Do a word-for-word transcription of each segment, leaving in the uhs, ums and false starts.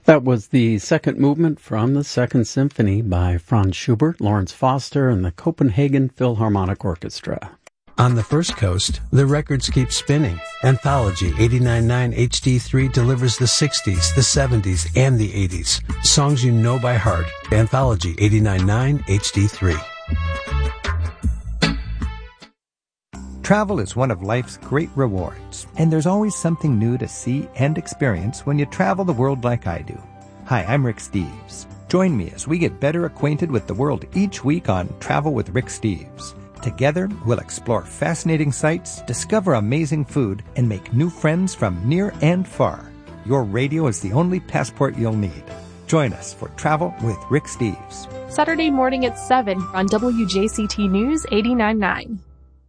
That was the second movement from the Second Symphony by Franz Schubert, Lawrence Foster, and the Copenhagen Philharmonic Orchestra. On the First Coast, the records keep spinning. Anthology eighty-nine point nine H D three delivers the sixties, the seventies, and the eighties. Songs you know by heart. Anthology eighty-nine point nine H D three. Travel is one of life's great rewards, and there's always something new to see and experience when you travel the world like I do. Hi, I'm Rick Steves. Join me as we get better acquainted with the world each week on Travel with Rick Steves. Together, we'll explore fascinating sights, discover amazing food, and make new friends from near and far. Your radio is the only passport you'll need. Join us for Travel with Rick Steves. Saturday morning at seven on W J C T News eighty-nine point nine.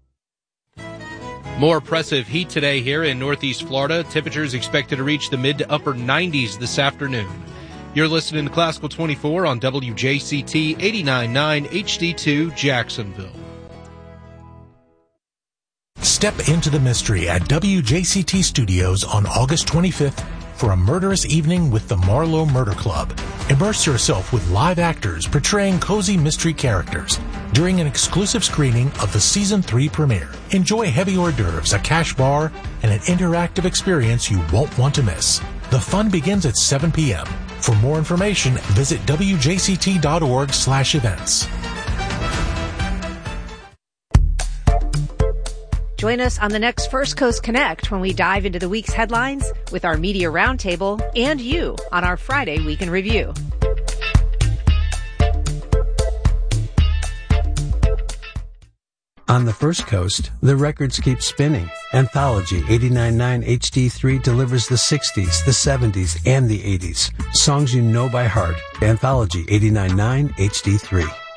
More oppressive heat today here in Northeast Florida. Temperatures expected to reach the mid to upper nineties this afternoon. You're listening to Classical twenty-four on W J C T eighty-nine point nine H D two Jacksonville. Step into the mystery at W J C T Studios on August twenty-fifth for a murderous evening with the Marlowe Murder Club. Immerse yourself with live actors portraying cozy mystery characters during an exclusive screening of the Season three premiere. Enjoy heavy hors d'oeuvres, a cash bar, and an interactive experience you won't want to miss. The fun begins at seven p.m. For more information, visit W J C T dot org slash events. Join us on the next First Coast Connect when we dive into the week's headlines with our Media Roundtable and you on our Friday Week in Review. On the First Coast, the records keep spinning. Anthology eighty-nine point nine H D three delivers the sixties, the seventies, and the eighties. Songs you know by heart. Anthology eighty-nine point nine H D three.